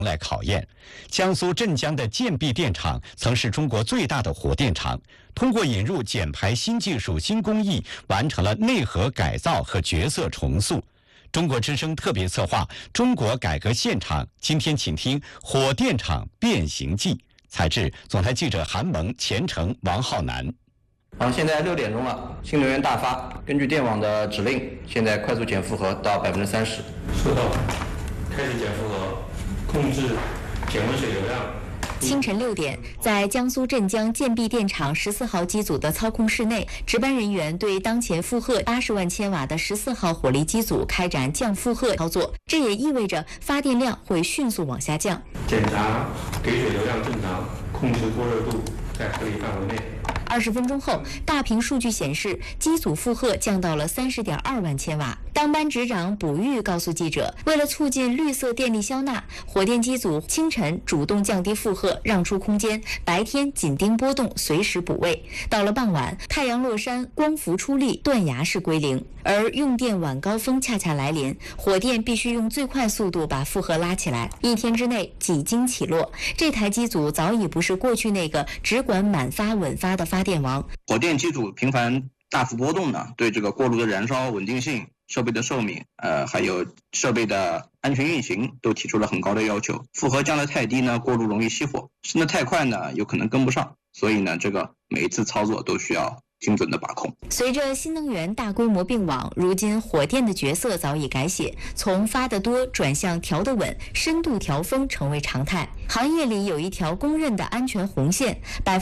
来考验。江苏镇江的建壁电厂曾是中国最大的火电厂，通过引入减排新技术、新工艺，完成了内核改造和角色重塑。中国之声特别策划《中国改革现场》，今天请听《火电厂变形记》，采制总台记者韩萌、钱程、王浩南。 现在6点钟了，新能源大发，根据电网的指令，现在快速减负荷到30%。 收到，开始减负荷，控制减温水流量。 清晨6点，在江苏镇江建壁电厂14号机组的操控室内，值班人员对当前负荷80万千瓦的14号火力机组开展降负荷操作，这也意味着发电量会迅速往下降。 检查给水流量正常，控制过热度在合理范围内。 20分钟后，大屏数据显示，机组负荷降到了30.2万千瓦。当班执长卜玉告诉记者，为了促进绿色电力消纳，火电机组清晨主动降低负荷，让出空间，白天紧盯波动，随时补位。到了傍晚，太阳落山，光伏出力，断崖式归零。而用电晚高峰恰恰来临，火电必须用最快速度把负荷拉起来，1天之内几经起落。这台机组早已不是过去那个只管满发稳发的发电王。 火电机组频繁大幅波动呢，对这个锅炉的燃烧稳定性、设备的寿命，还有设备的安全运行都提出了很高的要求。负荷降得太低呢，锅炉容易熄火；升得太快呢，有可能跟不上。所以呢，这个每一次操作都需要精准的把控。 随着新能源大规模并网，如今火电的角色早已改写，从发得多转向调得稳，深度调峰成为常态。行业里有一条公认的安全红线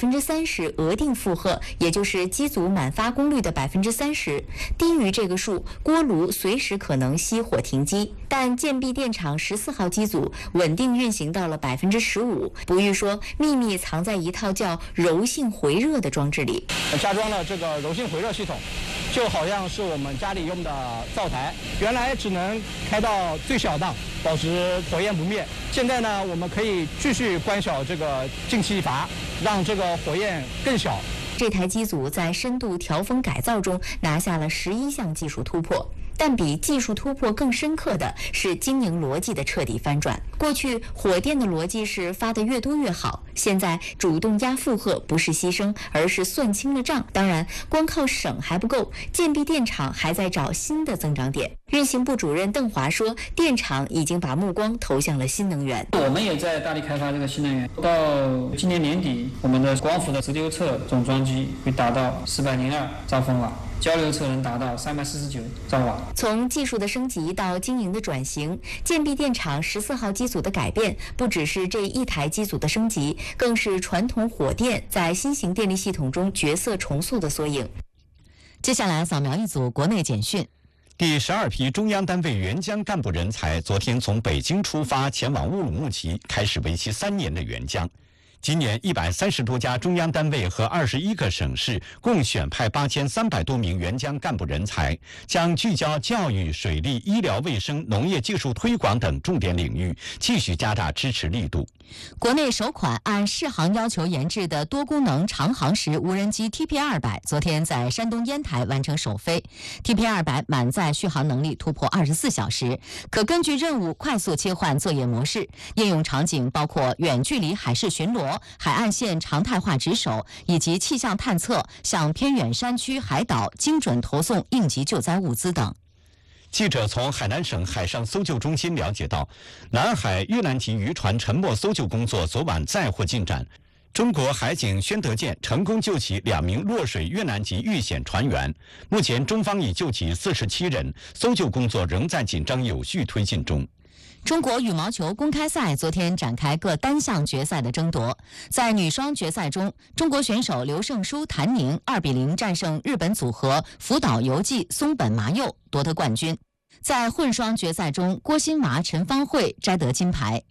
，30%额定负荷，也就是机组满发功率的30%，低于这个数，锅炉随时可能熄火停机。但建壁电厂14号机组稳定运行到了15%。卜玉说，秘密藏在一套叫柔性回热的装置里。 加装了这个柔性回热系统，就好像是我们家里用的灶台，原来只能开到最小档，保持火焰不灭。现在呢，我们可以继续关小这个进气阀，让这个火焰更小。 这台机组在深度调峰改造中拿下了11项技术突破。但比技术突破更深刻的是经营逻辑的彻底翻转。过去火电的逻辑是发得越多越好，现在主动压负荷不是牺牲，而是算清了账。当然，光靠省还不够，建壁电厂还在找新的增长点。运行部主任邓华说，电厂已经把目光投向了新能源。 我们也在大力开发这个新能源，到今年年底，我们的光伏的直流侧总装机会达到402兆风瓦。交流侧能达到349兆瓦。 从技术的升级到经营的转型，建壁电厂14号机组的改变，不只是这一台机组的升级，更是传统火电在新型电力系统中角色重塑的缩影。 接下来扫描一组国内简讯。 第12批中央单位援疆干部人才昨天从北京出发，前往乌鲁木齐，开始为期3年的援疆。今年130多家中央单位和21个省市共选派8300多名援疆干部人才，将聚焦教育、水利、医疗卫生、农业技术推广等重点领域，继续加大支持力度。 国内首款按适航要求研制的多功能长航时无人机 TP200 昨天在山东烟台完成首飞。TP200 满载续航能力突破24小时，可根据任务快速切换作业模式，应用场景包括远距离海事巡逻、海岸线常态化值守以及气象探测，向偏远山区、海岛精准投送应急救灾物资等。 记者从海南省海上搜救中心了解到，南海越南籍渔船沉没搜救工作昨晚再获进展。中国海警宣德舰成功救起2名落水越南籍遇险船员，目前中方已救起47人，搜救工作仍在紧张有序推进中。 中国羽毛球公开赛昨天展开各单项决赛的争夺，在女双决赛中，中国选手刘胜书、谭宁2-0战胜日本组合福岛由纪、松本麻佑，夺得冠军。在混双决赛中，郭欣麻、陈芳慧摘得金牌。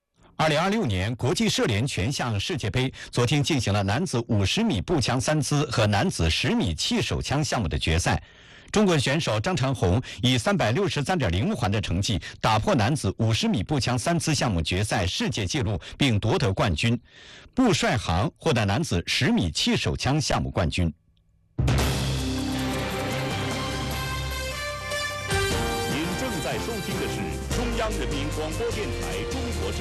2026年国际射联全项世界杯昨天进行了男子50米步枪3姿和男子10米气手枪项目的决赛。中国选手张长虹以363.05环的成绩打破男子50米步枪3姿项目决赛世界纪录，并夺得冠军。步帅航获得男子10米气手枪项目冠军。 您正在收听的是中央人民广播电台中